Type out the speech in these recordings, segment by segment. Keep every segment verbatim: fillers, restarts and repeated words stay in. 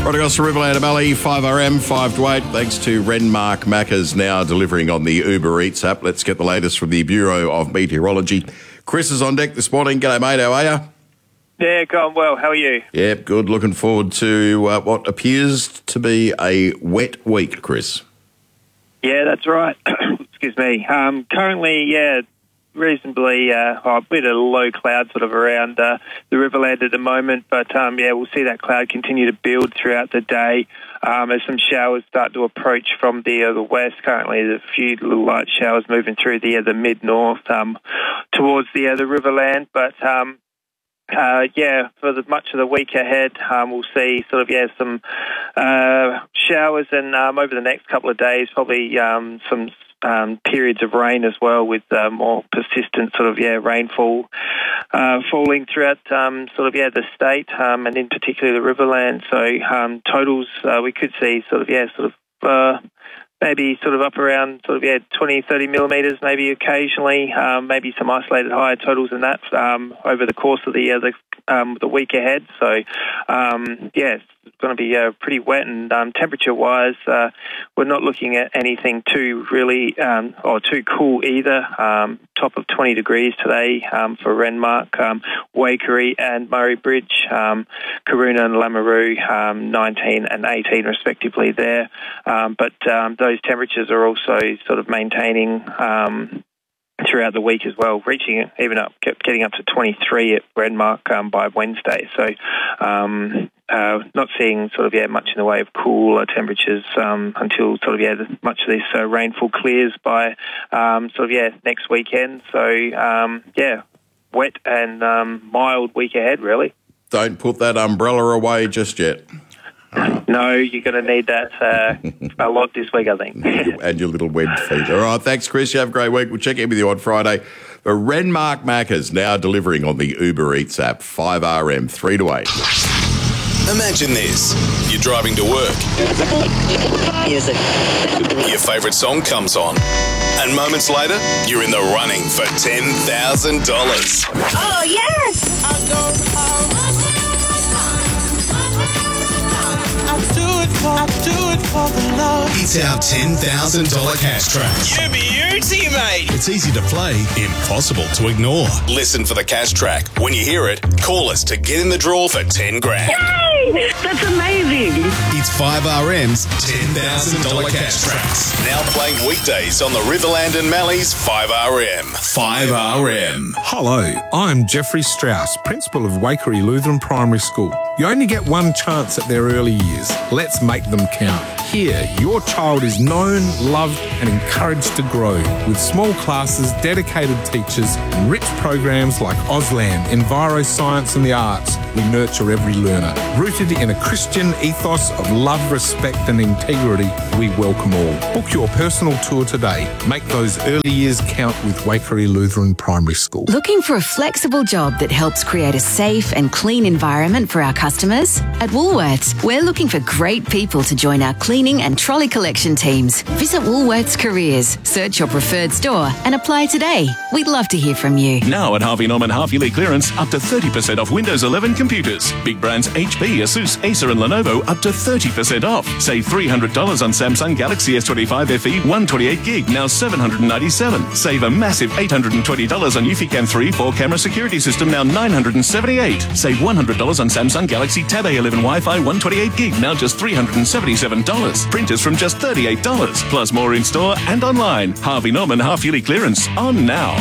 Right across the Riverland, M L E, five R M, five to eight. Thanks to Renmark Macca's now delivering on the Uber Eats app. Let's get the latest from the Bureau of Meteorology. Chris is on deck this morning. G'day, mate. How are you? Yeah, going well. How are you? Yep, good. Looking forward to uh, what appears to be a wet week, Chris. Yeah, that's right. Excuse me. Um, currently, yeah, reasonably uh, oh, a bit of low cloud sort of around uh, the Riverland at the moment, but um, yeah, we'll see that cloud continue to build throughout the day um, as some showers start to approach from the uh, the west. Currently, there's a few little light showers moving through the uh, the mid north um, towards the uh, the Riverland, but um, uh, yeah, for the, much of the week ahead, um, we'll see sort of yeah some uh, showers, and um, over the next couple of days, probably um, some. Um, periods of rain as well, with uh, more persistent sort of yeah rainfall uh, falling throughout um, sort of yeah the state um, and in particular the Riverland. So um, totals uh, we could see sort of yeah sort of uh, maybe sort of up around sort of yeah twenty, thirty millimetres, maybe occasionally, um, maybe some isolated higher totals than that um, over the course of the uh, the, um, the week ahead. So um, yeah. It's going to be uh, pretty wet, and um, temperature-wise, uh, we're not looking at anything too really um, or too cool either. Um, top of twenty degrees today um, for Renmark, um, Waikerie and Murray Bridge, um, Karoona and Lameroo, um, nineteen and eighteen respectively there. Um, but um, those temperatures are also sort of maintaining um, throughout the week as well, reaching even up, getting up to twenty-three at Renmark um, by Wednesday. So um, uh, not seeing sort of yeah much in the way of cooler temperatures um, until sort of yeah much of this uh, rainfall clears by um, sort of yeah next weekend. So um, yeah, wet and um, mild week ahead really. Don't put that umbrella away just yet. No, you're going to need that uh, a lot this week, I think. And your little webbed feet. All right, thanks, Chris. You have a great week. We'll check in with you on Friday. The Renmark Macca's now delivering on the Uber Eats app, five R M, three to eight. Imagine this. You're driving to work. Music. Your favourite song comes on. And moments later, you're in the running for ten thousand dollars. Oh, yes! I don't, I I do it for, I do it for the love. It's our ten thousand dollars cash track. You beauty, mate. It's easy to play, impossible to ignore. Listen for the cash track. When you hear it, call us to get in the draw for ten grand. Yay! That's amazing. It's five R M's ten thousand dollars cash tracks. Now playing weekdays on the Riverland and Mallee's five R M. five R M. Hello, I'm Jeffrey Strauss, Principal of Waikerie Lutheran Primary School. You only get one chance at their early years. Let's make them count. Here, your child is known, loved and encouraged to grow with small classes, dedicated teachers and rich programs like Auslan, Enviro Science and the Arts. We nurture every learner. Rooted in a Christian ethos of love, respect and integrity, we welcome all. Book your personal tour today. Make those early years count with Waikerie Lutheran Primary School. Looking for a flexible job that helps create a safe and clean environment for our customers? At Woolworths, we're looking for great people to join our cleaning and trolley collection teams. Visit Woolworths Careers, search your preferred store and apply today. We'd love to hear from you. Now at Harvey Norman half-yearly clearance, up to thirty percent off Windows eleven computers. Big brands H P, Asus, Acer and Lenovo up to thirty percent off. Save three hundred dollars on Samsung Galaxy S twenty-five F E one twenty-eight gig, now seven hundred ninety-seven dollars. Save a massive eight hundred twenty dollars on Eufycam three four-camera security system, now nine hundred seventy-eight dollars. Save one hundred dollars on Samsung Galaxy Tab A eleven Wi-Fi one twenty-eight gig, now just three hundred seventy-seven dollars. Printers from just thirty-eight dollars. Plus more in store and online. Harvey Norman half-yearly clearance on now.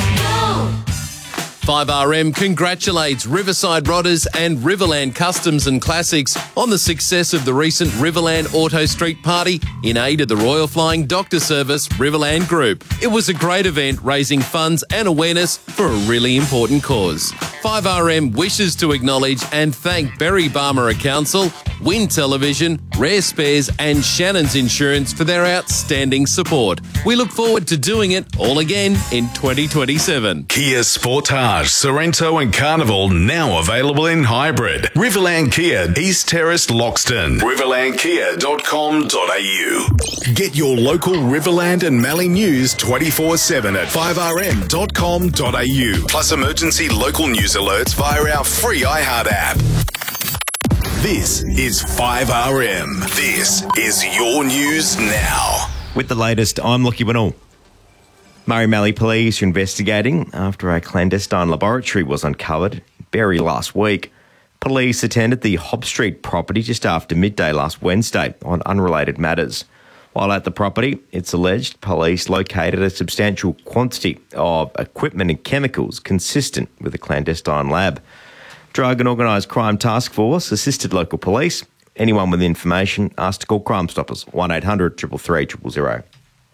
five R M congratulates Riverside Rodders and Riverland Customs and Classics on the success of the recent Riverland Auto Street Party in aid of the Royal Flying Doctor Service Riverland Group. It was a great event raising funds and awareness for a really important cause. five R M wishes to acknowledge and thank Berry Barmera Council, Win Television, Rare Spares and Shannon's Insurance for their outstanding support. We look forward to doing it all again in twenty twenty-seven. Kia Sportage, Sorrento and Carnival now available in hybrid. Riverland Kia, East Terrace, Loxton. riverland kia dot com dot a u. Get your local Riverland and Mallee news twenty-four seven at five r m dot com dot a u. Plus emergency local news alerts via our free iHeart app. This is five R M. This is your news now. With the latest, I'm Lockie Winnell. Murray Mallee Police are investigating after a clandestine laboratory was uncovered in Berry last week. Police attended the Hobb Street property just after midday last Wednesday on unrelated matters. While at the property, it's alleged police located a substantial quantity of equipment and chemicals consistent with a clandestine lab. Drug and Organised Crime Task Force assisted local police. Anyone with information asked to call Crime Stoppers, one eight hundred three three three zero zero.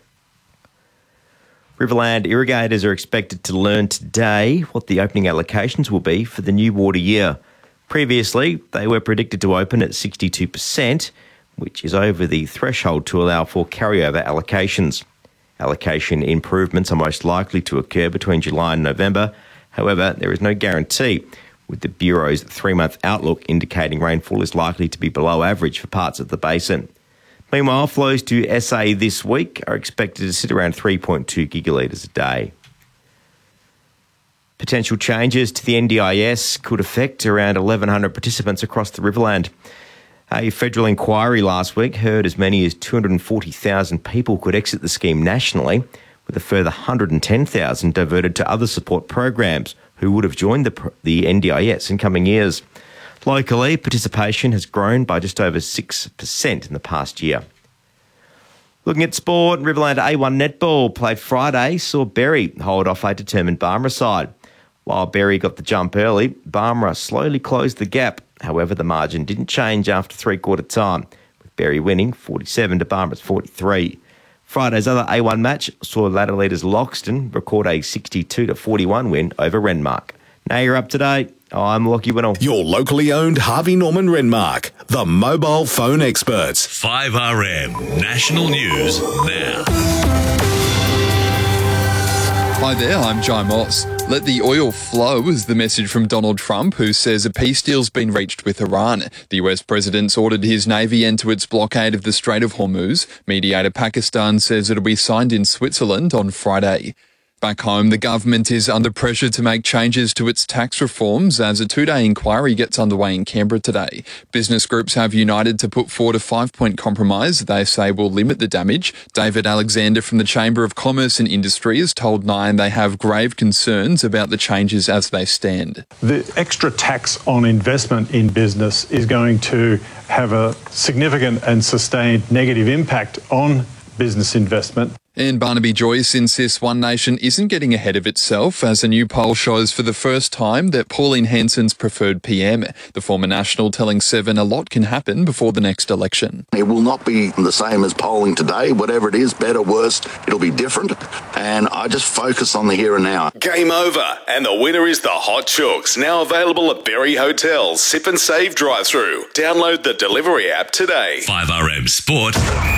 Riverland irrigators are expected to learn today what the opening allocations will be for the new water year. Previously, they were predicted to open at sixty-two percent, which is over the threshold to allow for carryover allocations. Allocation improvements are most likely to occur between July and November. However, there is no guarantee, with the Bureau's three-month outlook indicating rainfall is likely to be below average for parts of the basin. Meanwhile, flows to S A this week are expected to sit around three point two gigalitres a day. Potential changes to the N D I S could affect around eleven hundred participants across the Riverland. A federal inquiry last week heard as many as two hundred forty thousand people could exit the scheme nationally, with a further one hundred ten thousand diverted to other support programs who would have joined the, the N D I S in coming years. Locally, participation has grown by just over six percent in the past year. Looking at sport, Riverland A one netball played Friday saw Berry hold off a determined Barmera side. While Berry got the jump early, Barmera slowly closed the gap. However, the margin didn't change after three-quarter time, with Berry winning forty-seven to Barmera's forty-three. Friday's other A one match saw ladder leaders Loxton record a sixty-two to forty-one win over Renmark. Now you're up to date. I'm Lockie Winnell. Your locally owned Harvey Norman Renmark, the mobile phone experts. five R M National News now. Hi there, I'm Jai Moss. Let the oil flow is the message from Donald Trump, who says a peace deal's been reached with Iran. The U S president's ordered his navy end to its blockade of the Strait of Hormuz. Mediator Pakistan says it'll be signed in Switzerland on Friday. Back home, the government is under pressure to make changes to its tax reforms as a two-day inquiry gets underway in Canberra today. Business groups have united to put forward a five-point compromise they say will limit the damage. David Alexander from the Chamber of Commerce and Industry has told Nine they have grave concerns about the changes as they stand. The extra tax on investment in business is going to have a significant and sustained negative impact on business investment. And Barnaby Joyce insists One Nation isn't getting ahead of itself as a new poll shows for the first time that Pauline Hanson's preferred P M. The former National telling Seven a lot can happen before the next election. It will not be the same as polling today. Whatever it is, better, worse, it'll be different. And I just focus on the here and now. Game over. And the winner is the Hot Chooks, now available at Berry Hotel's Sip and Save drive-thru. Download the delivery app today. five R M Sport.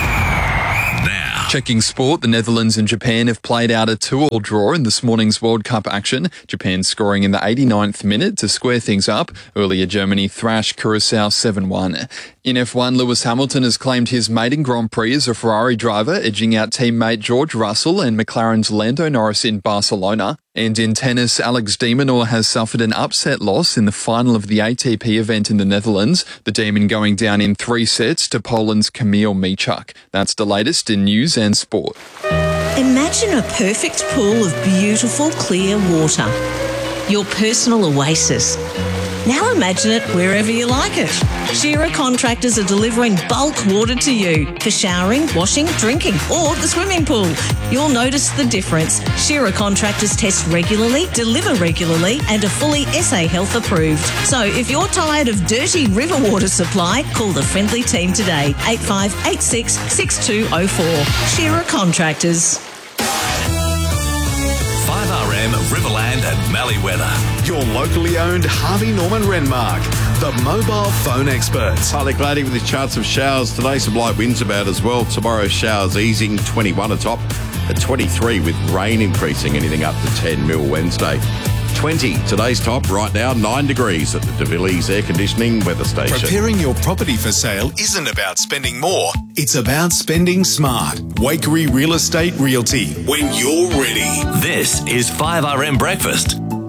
Checking sport, the Netherlands and Japan have played out a two-all draw in this morning's World Cup action. Japan scoring in the eighty-ninth minute to square things up. Earlier, Germany thrashed Curaçao seven one. In F one, Lewis Hamilton has claimed his maiden Grand Prix as a Ferrari driver, edging out teammate George Russell and McLaren's Lando Norris in Barcelona. And in tennis, Alex de Minaur has suffered an upset loss in the final of the A T P event in the Netherlands, the Demon going down in three sets to Poland's Kamil Michuk. That's the latest in news and sport. Imagine a perfect pool of beautiful, clear water. Your personal oasis. Now imagine it wherever you like it. Shearer Contractors are delivering bulk water to you for showering, washing, drinking, or the swimming pool. You'll notice the difference. Shearer Contractors test regularly, deliver regularly, and are fully S A Health approved. So if you're tired of dirty river water supply, call the friendly team today, eight five eight six, six two zero four. Shearer Contractors. five R M Riverland and Mallee weather. Your locally owned Harvey Norman Renmark, the mobile phone experts. Partly cloudy with the chance of showers today. Some light winds about as well. Tomorrow showers easing, twenty-one atop. At twenty-three with rain increasing, anything up to ten mil Wednesday. twenty today's top right now, nine degrees at the De Villiers Air Conditioning Weather Station. Preparing your property for sale isn't about spending more. It's about spending smart. Wakery Real Estate Realty. When you're ready. This is five R M Breakfast